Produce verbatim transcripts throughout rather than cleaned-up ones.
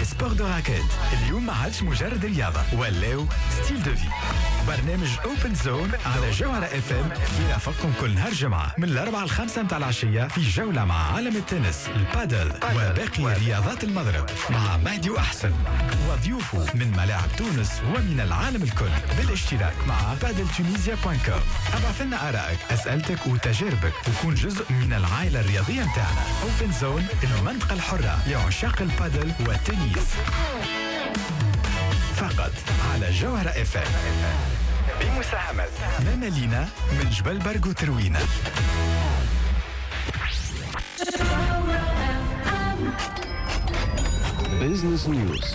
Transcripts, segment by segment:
سبور دو راكيت اليوم ما عادش مجرد رياضة ولاو ستيل دو في. برنامج اوبن زون على جوهرة اف ام يرافقكم كل نهار جمعة من الأربعة الخامسة متاع العشية في جولة مع عالم التنس، البادل وباقي رياضات المضرب مع مهدي وأحسن وضيوفه من ملاعب تونس ومن العالم الكل بالاشتراك مع بادل تونيزيا دوت كوم. ابعث لنا آرائك، أسئلتك وتجاربك وكون جزء من العائلة الرياضية متاعنا. اوبن زون المنطقة الحرة لعشاق البادل والتنس، فقط على جوهرة اف ام بمساهمة ماما لينا من جبل برق وتروينة. بيزنس نيوز.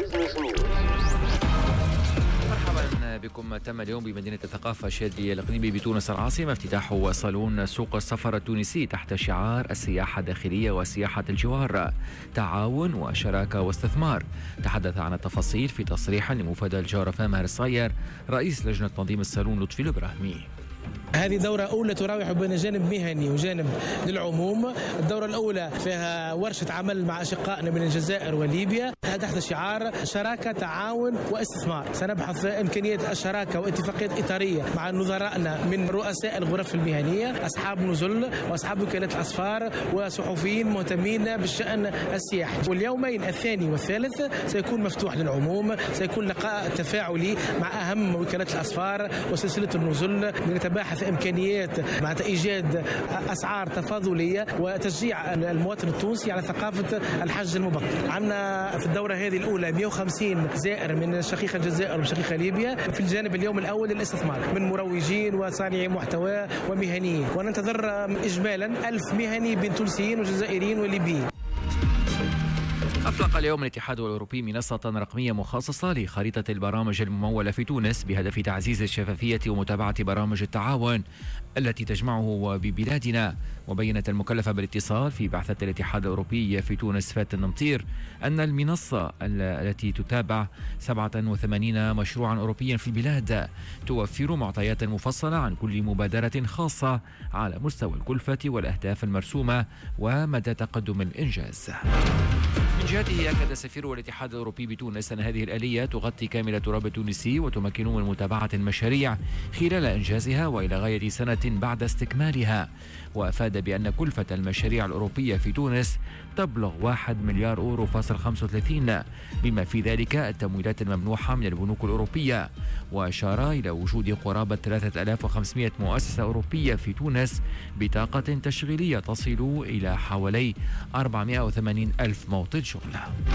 مرحبا بكم. تم اليوم بمدينة الثقافة الشادية الإقليمي بتونس العاصمة افتتاح صالون سوق السفر التونسي تحت شعار السياحة الداخلية وسياحة الجوار، تعاون وشراكة واستثمار. تحدث عن التفاصيل في تصريح لمفادى الجارة ماهر الصاير رئيس لجنة تنظيم الصالون لطفي الإبراهيمي. هذه دورة أولى تراوح بين جانب مهني وجانب للعموم. الدورة الأولى فيها ورشة عمل مع أشقائنا من الجزائر وليبيا تحت شعار شراكة تعاون واستثمار. سنبحث إمكانية الشراكة واتفاقيات إطارية مع نظرائنا من رؤساء الغرف المهنية، أصحاب نزل وأصحاب وكالات الأسفار وصحفيين مهتمين بالشأن السياحي. واليومين الثاني والثالث سيكون مفتوح للعموم، سيكون لقاء تفاعلي مع أهم وكالات الأسفار وسلسلة النزل لنتباحث إمكانيات مع إيجاد أسعار تفاضلية وتشجيع المواطن التونسي على ثقافة الحج المبكر. عندنا في الدورة هذه الأولى مئة وخمسين زائر من شقيقة الجزائر وشقيقة ليبيا في الجانب اليوم الأول للاستثمار من مروجين وصانعي محتوى ومهنيين، وننتظر إجمالا ألف مهني بين تونسيين وجزائريين وليبيين. أطلق اليوم الاتحاد الأوروبي منصة رقمية مخصصة لخريطة البرامج الممولة في تونس بهدف تعزيز الشفافية ومتابعة برامج التعاون التي تجمعه ببلادنا. وبينت المكلفة بالاتصال في بعثة الاتحاد الأوروبي في تونس فاتن نمطير أن المنصة التي تتابع سبعة وثمانين مشروعا أوروبيا في البلاد توفر معطيات مفصلة عن كل مبادرة خاصة على مستوى الكلفة والأهداف المرسومة ومدى تقدم الإنجاز. من جهته أكد سفير الاتحاد الأوروبي بتونس أن هذه الآلية تغطي كامل التراب التونسي وتمكن من متابعة المشاريع خلال إنجازها وإلى غاية سنة بعد استكمالها. وأفاد بأن كلفة المشاريع الأوروبية في تونس تبلغ واحد مليار أورو فاصل خمسة وثلاثين، بما في ذلك التمويلات الممنوحة من البنوك الأوروبية. وأشار إلى وجود قرابة ثلاثة آلاف وخمسمائة مؤسسة أوروبية في تونس بطاقة تشغيلية تصل إلى حوالي أربعمائة وثمانين ألف موطن شغل.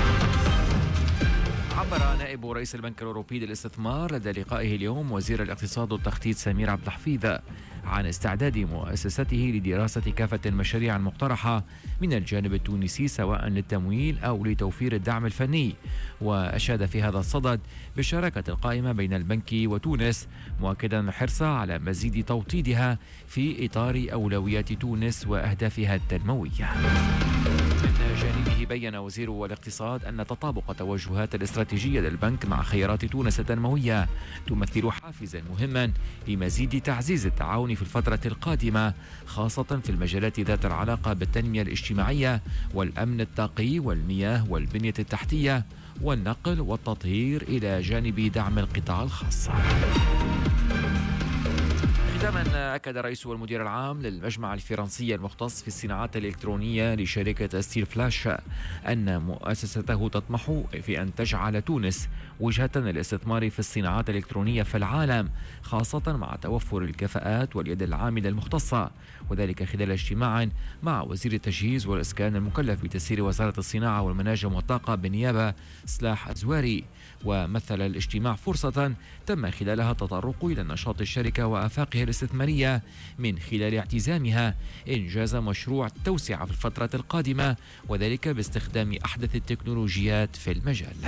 عبر نائب رئيس البنك الأوروبي للاستثمار لدى لقائه اليوم وزير الاقتصاد والتخطيط سمير عبد الحفيظ عن استعداد مؤسسته لدراسة كافة المشاريع المقترحة من الجانب التونسي سواء للتمويل أو لتوفير الدعم الفني. وأشاد في هذا الصدد بالشراكة القائمة بين البنك وتونس، مؤكدا الحرص على مزيد توطيدها في إطار أولويات تونس وأهدافها التنموية. من جانبه بين وزير الاقتصاد أن تطابق توجهات الاستراتيجية للبنك مع خيارات تونس التنموية تمثل حافزا مهما لمزيد تعزيز التعاون في الفترة القادمة، خاصة في المجالات ذات العلاقة بالتنمية الاجتماعية والأمن الطاقي والمياه والبنية التحتية والنقل والتطهير إلى جانب دعم القطاع الخاص. ختاما أكد رئيس والمدير العام للمجمع الفرنسي المختص في الصناعات الإلكترونية لشركة ستيل فلاش أن مؤسسته تطمح في أن تجعل تونس وجهة للاستثمار في الصناعات الإلكترونية في العالم، خاصة مع توفر الكفاءات واليد العاملة المختصة، وذلك خلال اجتماع مع وزير التجهيز والإسكان المكلف بتسيير وزارة الصناعة والمناجم والطاقة بالنيابة سلاح أزواري. ومثل الاجتماع فرصة تم خلالها التطرق إلى نشاط الشركة وآفاقها الاستثمارية من خلال اعتزامها إنجاز مشروع توسعة في الفترة القادمة، وذلك باستخدام أحدث التكنولوجيات في المجال.